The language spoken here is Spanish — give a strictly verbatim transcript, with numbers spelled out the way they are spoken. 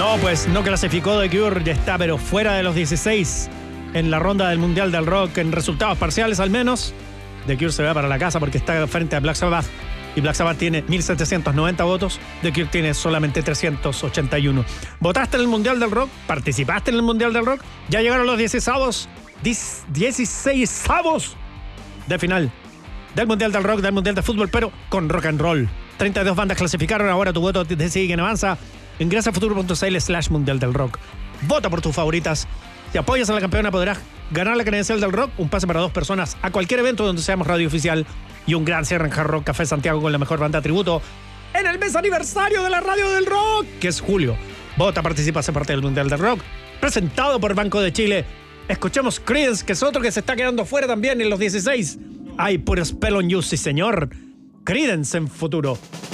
No, pues no clasificó The Cure, ya está, pero fuera de los dieciséis en la ronda del Mundial del Rock, en resultados parciales al menos. The Cure se va para la casa porque está frente a Black Sabbath. Y Black Sabbath tiene mil setecientos noventa votos. The Cure tiene solamente trescientos ochenta y uno. ¿Votaste en el Mundial del Rock? ¿Participaste en el Mundial del Rock? Ya llegaron los dieciséis dieciséisavos de final del Mundial del Rock, del Mundial de Fútbol, pero con rock and roll. treinta y dos bandas clasificaron. Ahora tu voto decide quién avanza. Ingresa a futuro punto c l slash Mundial del Rock. Vota por tus favoritas. Si apoyas a la campeona podrás ganar la credencial del rock, un pase para dos personas a cualquier evento donde seamos radio oficial y un gran cierre en Hard Rock Café Santiago con la mejor banda tributo en el mes aniversario de la radio del rock, que es julio. Vota, participa, sé parte del Mundial del Rock, presentado por Banco de Chile. Escuchemos Creedence, que es otro que se está quedando fuera también en los dieciséis. Ay, puro Spell on You, sí señor. Creedence en futuro.